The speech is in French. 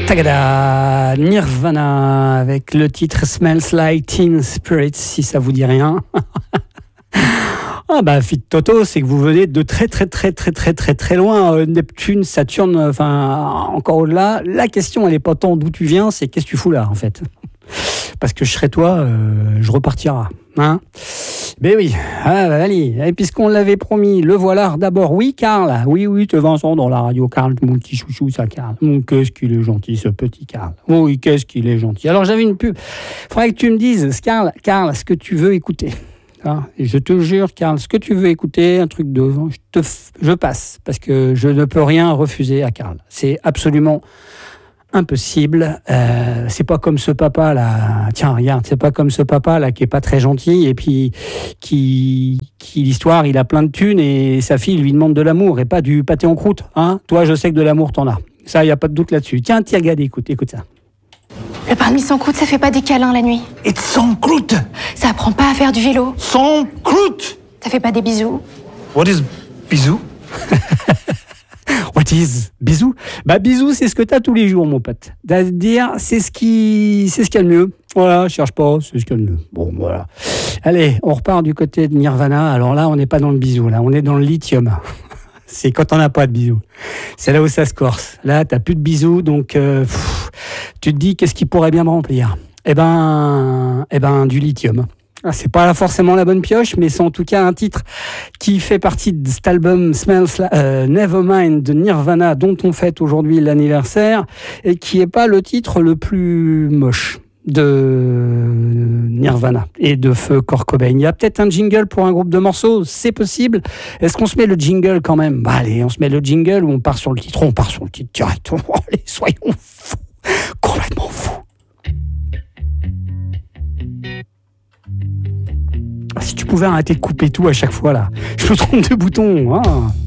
Tagada, Nirvana avec le titre Smells Like Teen Spirit, si ça vous dit rien. Ah bah Fit Toto, c'est que vous venez de très loin, Neptune, Saturne, enfin encore au-delà. La question elle est pas tant d'où tu viens, c'est qu'est-ce que tu fous là en fait. Parce que je serai toi, je repartirai. Hein, ben oui, ah, bah, allez, et puisqu'on l'avait promis, le voilà d'abord. Oui, Karl, oui, te Vincent dans la radio. Karl, mon petit chouchou, ça, Karl. Qu'est-ce qu'il est gentil, ce petit Karl. Oui, qu'est-ce qu'il est gentil. Alors, j'avais une pub. Faudrait que tu me dises, Karl, ce que tu veux écouter. Hein, et je te jure, Karl, ce que tu veux écouter, un truc de. Je passe, parce que je ne peux rien refuser à Karl. C'est absolument impossible. C'est pas comme ce papa là. Tiens, regarde, c'est pas comme ce papa là qui est pas très gentil et puis qui l'histoire, il a plein de thunes et sa fille lui demande de l'amour et pas du pâté en croûte. Hein, toi, je sais que de l'amour t'en as. Ça, y a pas de doute là-dessus. Tiens, regarde, écoute ça. Le pain de mie sans croûte, ça fait pas des câlins la nuit. Et sans croûte. Ça apprend pas à faire du vélo. Sans croûte. Ça fait pas des bisous. What is bisous? What is bisous? Bah bisous, c'est ce que t'as tous les jours, mon pote. C'est-à-dire, c'est ce qu'il y a de mieux. Voilà, cherche pas, c'est ce qu'il y a de mieux. Bon, voilà. Allez, on repart du côté de Nirvana. Alors là, on n'est pas dans le bisou, là, on est dans le lithium. C'est quand on n'a pas de bisous. C'est là où ça se corse. Là, t'as plus de bisous, donc tu te dis qu'est-ce qui pourrait bien me remplir? Eh ben, du lithium. C'est pas forcément la bonne pioche, mais c'est en tout cas un titre qui fait partie de cet album Nevermind de Nirvana, dont on fête aujourd'hui l'anniversaire, et qui est pas le titre le plus moche de Nirvana et de Feu Kurt Cobain. Il y a peut-être un jingle pour un groupe de morceaux, c'est possible. Est-ce qu'on se met le jingle quand même? Bah allez, on se met le jingle ou on part sur le titre? On part sur le titre directement. Allez, soyons fous, complètement fous. Si tu pouvais arrêter de couper tout à chaque fois là, je me trompe de bouton. Hein.